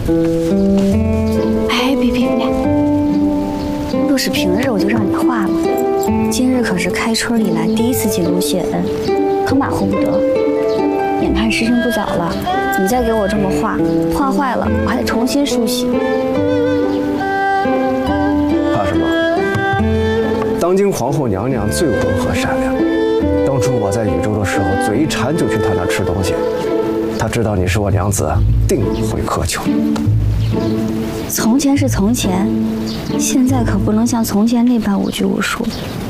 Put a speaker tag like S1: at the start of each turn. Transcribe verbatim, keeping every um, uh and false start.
S1: 哎，别别别！若是平日我就让你画了，今日可是开春以来第一次记录谢恩，可马虎不得。眼看时辰不早了，你再给我这么画，画坏了我还得重新梳洗。
S2: 怕什么？当今皇后娘娘最温和善良。当初我在禹州的时候，嘴一馋就去她那吃东西。她知道你是我娘子，定不会苛求。
S1: 从前是从前，现在可不能像从前那般无拘无束。